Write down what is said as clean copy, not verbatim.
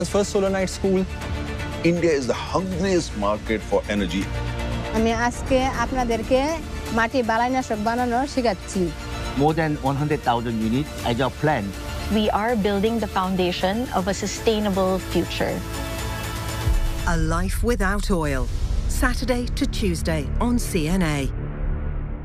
First Solar Night School. India is the hungriest market for energy. আমি আজকে আপনাদেরকে মাটি বালাইনাশক বানানোর শেখাচ্ছি। More than 100,000 units as our plan. We are building the foundation of a sustainable future. A Life Without Oil. Saturday to Tuesday on CNA.